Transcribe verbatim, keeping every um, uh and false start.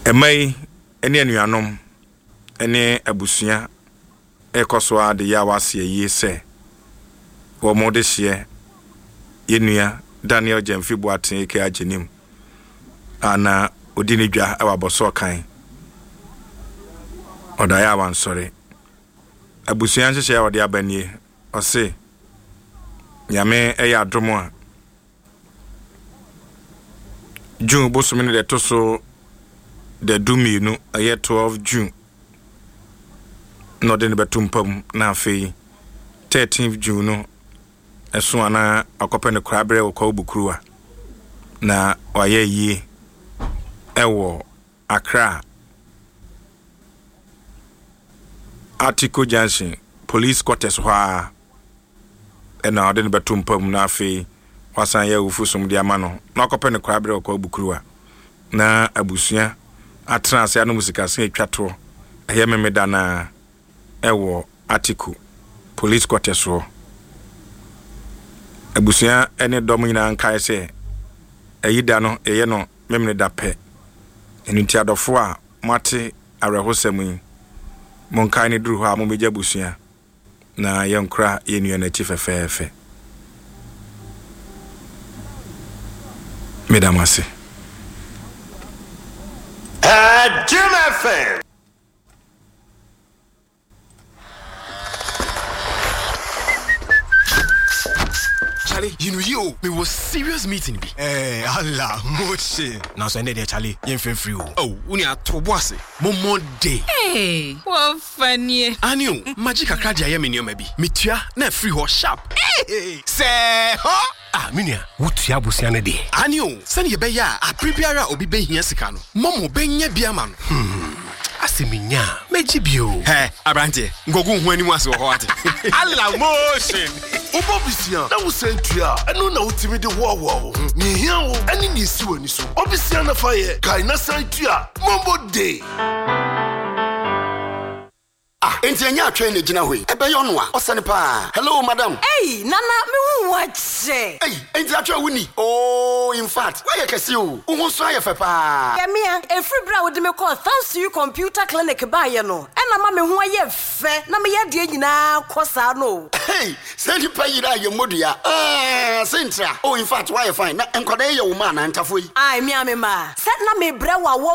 Emai ene anuanom ene abusua ekoswa de ya wase yi se wo mode hye yenua Daniel Jemfi Boaten eke agenim ana odini dwa awaboso kan odaya wan sori abusua nhye ode abanie ose nyame eya adomo a June bosomene de toso de dumi no aye twelve June no de betumpam na afei thirteenth June no eso ana akopene krabre wo bukruwa na waye yi ewo Accra Article Junction police quarters hwa ena de betumpam na afei wasan ya ufusum di amano na akopene krabre wo bukruwa na abusua atrans ya no musika se atwato ehe memeda na ewo Article police quarters ho abusua ene dom nyina nkai se eyida no eye no memne da pe enunti adofo a mate arehosem yi monkai ne duru ho a momeja abusua na yenkra yenua na chi fefefe medamase Uh, Jim F M. Charlie, you know you, me was serious meeting be. Eh, Allah, moche. Now so there, Charlie, you feel free. Oh, we are to boss. Momo day. Hey, what funny. Anu, magic akaja ya minyo maybe. Mitua na free ho sharp. Hey, say, huh? Ah, minia, what ya busiane de? Anu, send ye be ya, a prepare obi be here sikano. Momo be nye biaman. Hmm. Asiminya, mejibio. Hey, Abrante, ngogu hwani wase wo hoate. Allah motion. Obobisia, na wo sentua, eno na utimi de wo wo. Ni hia wo, ani ni si wani so. Obisia na faye, kai na sentua, mombo day. Ah, enti anya atwe na gina hoi. Ebe yo no a, osane pa. Hello madam. Hey, nana me hu wache. Hey, enti atwe wuni. Oh, in fact, why you kesi o? Uhun so aye fe pa. Ya mia, e free bra wo de me call thanks to you computer clinic ba ye no. E na ma me hu aye fe, na me ye de nyina kosa no. Hey, send pa yira ye modua. Ah, sentra. Oh, in fact, why you fine? Na enkoda ye wo ma na ntafo yi. Ai, mia me ma. Set na me bra wa